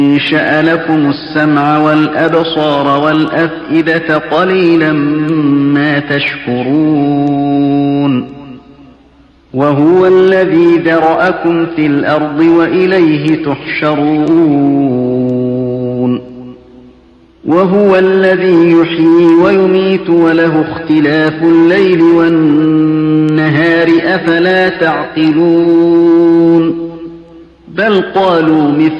أنشأ لكم السمع والأبصار والأفئدة قليلا ما تشكرون وهو الذي ذرأكم في الأرض وإليه تحشرون وهو الذي يحيي ويميت وله اختلاف الليل والنهار أفلا تعقلون بل قالوا مثل